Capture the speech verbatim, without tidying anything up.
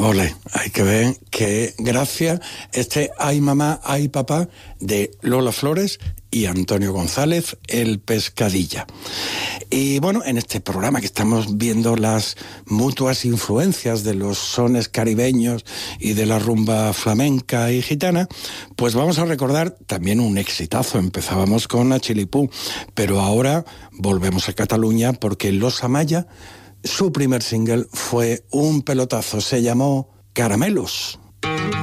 Ole, hay que ver que gracias este Ay Mamá, Ay Papá de Lola Flores y Antonio González, el Pescadilla. Y bueno, en este programa que estamos viendo las mutuas influencias de los sones caribeños y de la rumba flamenca y gitana, pues vamos a recordar también un exitazo. Empezábamos con Achilipú, pero ahora volvemos a Cataluña porque Los Amaya, su primer single fue un pelotazo, se llamó Caramelos.